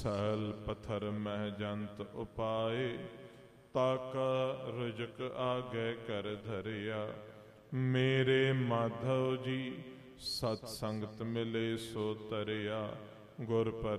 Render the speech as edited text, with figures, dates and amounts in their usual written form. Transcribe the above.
Cell ਪਥਰ ਮਹਿ ਜੰਤ ਉਪਾਏ, ਤਾਕਾ ਰੁਜਕ ਆਗੇ ਕਰ ਧਰਿਆ। ਮੇਰੇ ਮਾਧਵ ਜੀ ਸਤ ਸੰਗਤ ਮਿਲੇ ਸੋ ਤਰਿਆ, ਗੁਰ ਪਰ